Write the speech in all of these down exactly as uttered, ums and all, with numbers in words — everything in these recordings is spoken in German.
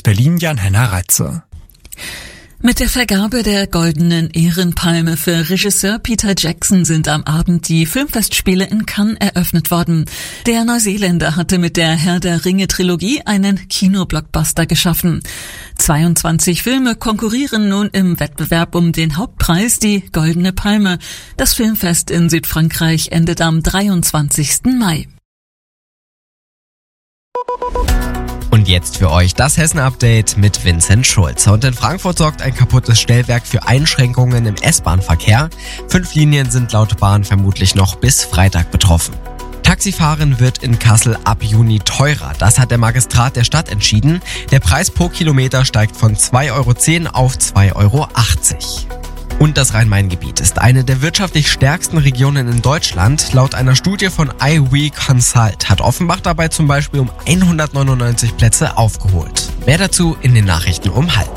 Berlin Jan-Henner Reitze. Mit der Vergabe der Goldenen Ehrenpalme für Regisseur Peter Jackson sind am Abend die Filmfestspiele in Cannes eröffnet worden. Der Neuseeländer hatte mit der Herr der Ringe-Trilogie einen Kinoblockbuster geschaffen. zweiundzwanzig Filme konkurrieren nun im Wettbewerb um den Hauptpreis, die Goldene Palme. Das Filmfest in Südfrankreich endet am dreiundzwanzigsten Mai. Und jetzt für euch das Hessen-Update mit Vincent Schulze. Und in Frankfurt sorgt ein kaputtes Stellwerk für Einschränkungen im S-Bahn-Verkehr. Fünf Linien sind laut Bahn vermutlich noch bis Freitag betroffen. Taxifahren wird in Kassel ab Juni teurer. Das hat der Magistrat der Stadt entschieden. Der Preis pro Kilometer steigt von zwei Euro zehn auf zwei Euro achtzig. Und das Rhein-Main-Gebiet ist eine der wirtschaftlich stärksten Regionen in Deutschland. Laut einer Studie von I W E Consult hat Offenbach dabei zum Beispiel um hundertneunundneunzig Plätze aufgeholt. Mehr dazu in den Nachrichten um halb.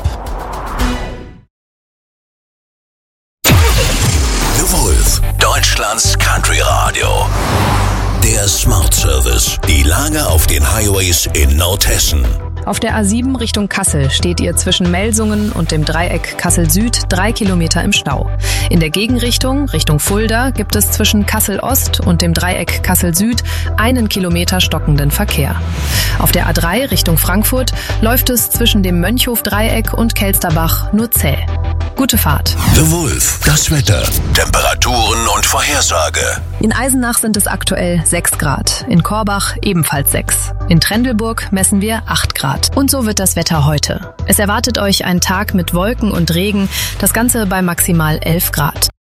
The Wolf, Deutschlands Country Radio. Der Smart Service. Die Lage auf den Highways in Nordhessen. Auf der A sieben Richtung Kassel steht ihr zwischen Melsungen und dem Dreieck Kassel-Süd drei Kilometer im Stau. In der Gegenrichtung, Richtung Fulda, gibt es zwischen Kassel-Ost und dem Dreieck Kassel-Süd einen Kilometer stockenden Verkehr. Auf der A drei Richtung Frankfurt läuft es zwischen dem Mönchhof-Dreieck und Kelsterbach nur zäh. Gute Fahrt. The Wolf, das Wetter, Temperaturen und Vorhersage. In Eisenach sind es aktuell sechs Grad, in Korbach ebenfalls sechs. In Trendelburg messen wir acht Grad. Und so wird das Wetter heute. Es erwartet euch ein Tag mit Wolken und Regen, das Ganze bei maximal elf Grad.